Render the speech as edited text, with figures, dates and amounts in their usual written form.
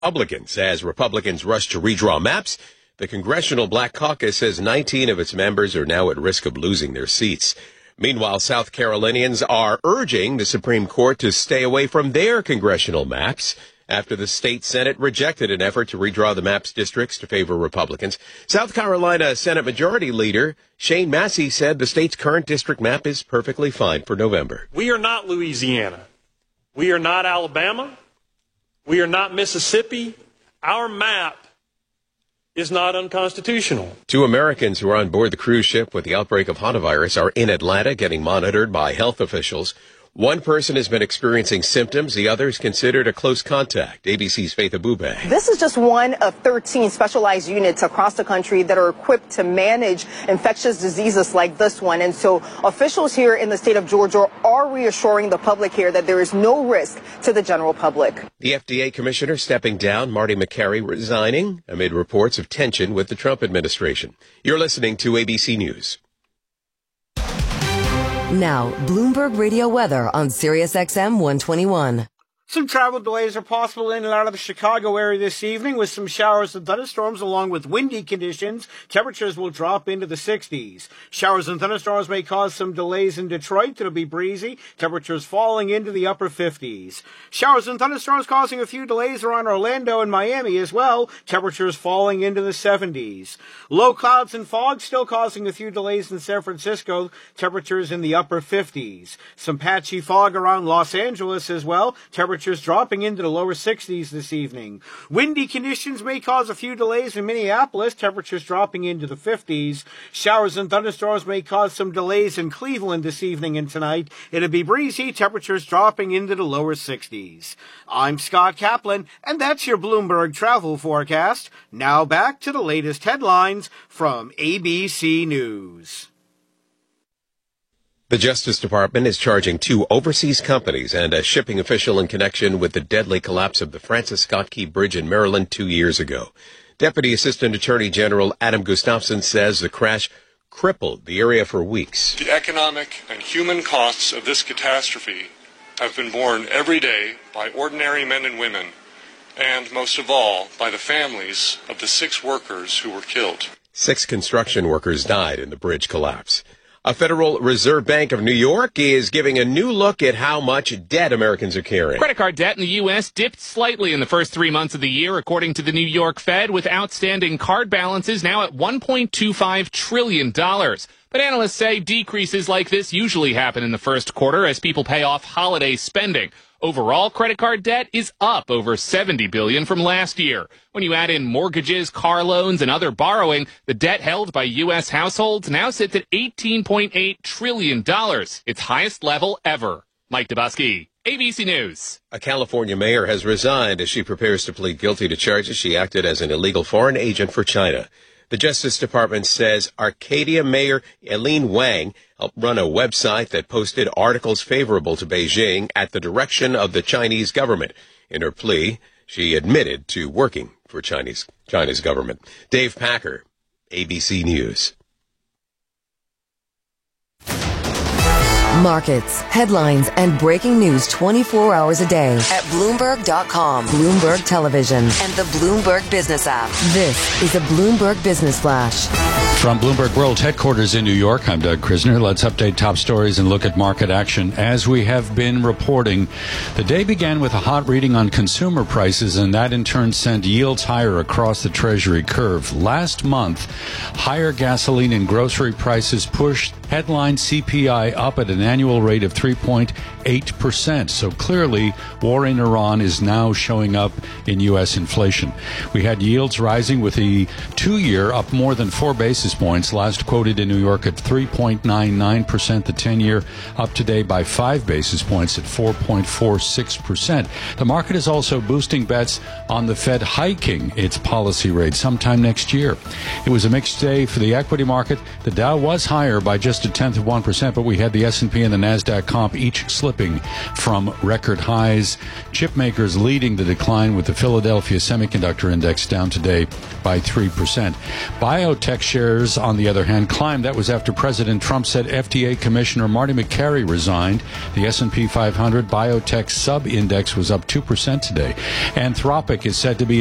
Republicans as Republicans rush to redraw maps. The Congressional Black Caucus says 19 of its members are now at risk of losing their seats. Meanwhile, South Carolinians are urging the Supreme Court to stay away from their congressional maps after the state Senate rejected an effort to redraw the map's districts to favor Republicans. South Carolina Senate Majority Leader Shane Massey said the state's current district map is perfectly fine for November. We are not Louisiana. We are not Alabama. We are not Mississippi. Our map is not unconstitutional. 2 Americans who are on board the cruise ship with the outbreak of hantavirus are in Atlanta getting monitored by health officials. One person has been experiencing symptoms. The other is considered a close contact. ABC's Faith Abubey. This is just one of 13 specialized units across the country that are equipped to manage infectious diseases like this one. And so officials here in the state of Georgia are reassuring the public here that there is no risk to the general public. The FDA commissioner stepping down, Marty Makary resigning amid reports of tension with the Trump administration. You're listening to ABC News. Now, Bloomberg Radio weather on Sirius XM 121. Some travel delays are possible in and out of the Chicago area this evening with some showers and thunderstorms along with windy conditions. Temperatures will drop into the 60s. Showers and thunderstorms may cause some delays in Detroit. It'll be breezy. Temperatures falling into the upper 50s. Showers and thunderstorms causing a few delays around Orlando and Miami as well. Temperatures falling into the 70s. Low clouds and fog still causing a few delays in San Francisco. Temperatures in the upper 50s. Some patchy fog around Los Angeles as well. Temperatures dropping into the lower 60s this evening. Windy conditions may cause a few delays in Minneapolis. Temperatures dropping into the 50s. Showers and thunderstorms may cause some delays in Cleveland this evening and tonight. It'll be breezy. Temperatures dropping into the lower 60s. I'm Scott Kaplan, and that's your Bloomberg travel forecast. Now back to the latest headlines from ABC News. The Justice Department is charging 2 overseas companies and a shipping official in connection with the deadly collapse of the Francis Scott Key Bridge in Maryland 2 years ago. Deputy Assistant Attorney General Adam Gustafson says the crash crippled the area for weeks. The economic and human costs of this catastrophe have been borne every day by ordinary men and women, and most of all, by the families of the 6 workers who were killed. 6 construction workers died in the bridge collapse. A Federal Reserve Bank of New York is giving a new look at how much debt Americans are carrying. Credit card debt in the U.S. dipped slightly in the first 3 months of the year, according to the New York Fed, with outstanding card balances now at $1.25 trillion. But analysts say decreases like this usually happen in the first quarter as people pay off holiday spending. Overall, credit card debt is up over $70 billion from last year. When you add in mortgages, car loans, and other borrowing, the debt held by U.S. households now sits at $18.8 trillion, its highest level ever. Mike Dubosky, ABC News. A California mayor has resigned as she prepares to plead guilty to charges she acted as an illegal foreign agent for China. The Justice Department says Arcadia Mayor Eileen Wang helped run a website that posted articles favorable to Beijing at the direction of the Chinese government. In her plea, she admitted to working for Chinese government. Dave Packer, ABC News. Markets, headlines, and breaking news 24 hours a day at Bloomberg.com, Bloomberg Television, and the Bloomberg Business app. This is a Bloomberg Business Flash. From Bloomberg World Headquarters in New York, I'm Doug Krisner. Let's update top stories and look at market action. As we have been reporting, the day began with a hot reading on consumer prices, and that in turn sent yields higher across the Treasury curve. Last month, higher gasoline and grocery prices pushed headline CPI up at an annual rate of 3.8%. So clearly, war in Iran is now showing up in U.S. inflation. We had yields rising with the 2-year up more than 4 basis points, last quoted in New York at 3.99%. The 10-year up today by 5 basis points at 4.46%. The market is also boosting bets on the Fed hiking its policy rate sometime next year. It was a mixed day for the equity market. The Dow was higher by just just 0.1%, but we had the S&P and the NASDAQ comp each slipping from record highs. Chip makers leading the decline, with the Philadelphia Semiconductor Index down today by 3%. Biotech shares, on the other hand, climbed. That was after President Trump said FDA Commissioner Marty McCary resigned. The S&P 500 biotech sub-index was up 2% today. Anthropic is said to be